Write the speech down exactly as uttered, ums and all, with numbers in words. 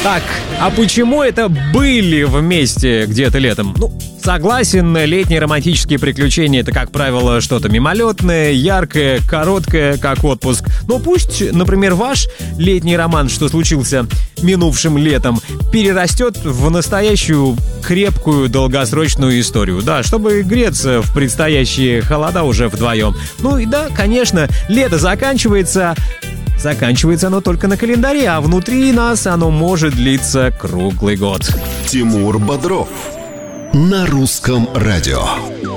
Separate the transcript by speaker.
Speaker 1: Так, а почему это были вместе где-то летом? Ну, согласен, летние романтические приключения — это, как правило, что-то мимолетное, яркое, короткое, как отпуск. Но пусть, например, ваш летний роман, что случился минувшим летом, перерастет в настоящую крепкую долгосрочную историю. Да, чтобы греться в предстоящие холода уже вдвоем. Ну и да, конечно, лето заканчивается... Заканчивается оно только на календаре, а внутри нас оно может длиться круглый год.
Speaker 2: Тимур Бодров на русском радио.